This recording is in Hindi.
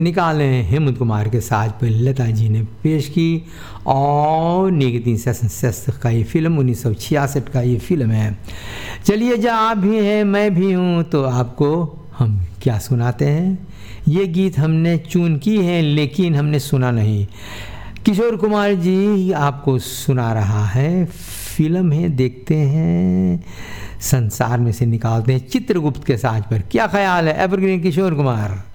निकाले हेमंत कुमार के साथ पर लता जी ने पेश की और निगती सेशन का ये फिल्म 1966 का ये फिल्म है। चलिए, जब आप भी हैं मैं भी हूँ तो आपको हम क्या सुनाते हैं। ये गीत हमने चुन की है लेकिन हमने सुना नहीं। किशोर कुमार जी आपको सुना रहा है। फिल्म है, देखते हैं, संसार में से निकालते हैं चित्रगुप्त के साज पर। क्या ख्याल है एवरग्रीन किशोर कुमार?